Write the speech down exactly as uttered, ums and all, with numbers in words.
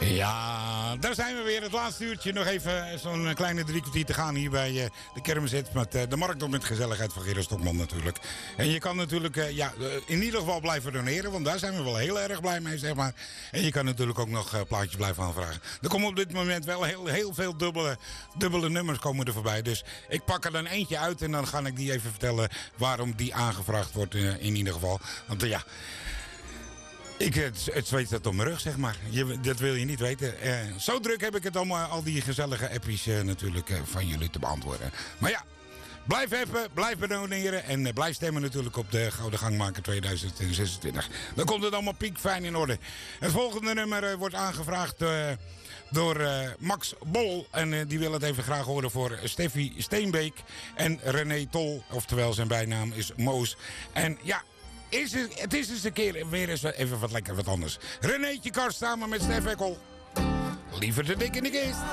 Ja, daar zijn we weer. Het laatste uurtje. Nog even zo'n kleine drie kwartier te gaan hier bij uh, de kermiszit. Met uh, de markt op met gezelligheid van Gerard Stokman natuurlijk. En je kan natuurlijk uh, ja, uh, in ieder geval blijven doneren. Want daar zijn we wel heel erg blij mee, zeg maar. En je kan natuurlijk ook nog uh, plaatjes blijven aanvragen. Er komen op dit moment wel heel, heel veel dubbele, dubbele nummers komen er voorbij. Dus ik pak er dan eentje uit en dan ga ik die even vertellen waarom die aangevraagd wordt uh, in ieder geval. Want uh, ja... Ik, het, het zweet dat op mijn rug, zeg maar. Je, dat wil je niet weten. Uh, zo druk heb ik het om uh, al die gezellige appies uh, natuurlijk uh, van jullie te beantwoorden. Maar ja, blijf appen, blijf doneren en uh, blijf stemmen natuurlijk op de Gouden Gangmaker tweeduizend zesentwintig. Dan komt het allemaal piekfijn in orde. Het volgende nummer uh, wordt aangevraagd uh, door uh, Max Bol. En uh, die wil het even graag horen voor Steffi Steenbeek en René Tol. Oftewel zijn bijnaam is Moos. En ja... Is het, het is eens een keer weer eens even wat lekker wat anders. Renéetje Karst samen met Stef Ekkel. Liever te dik in de kist.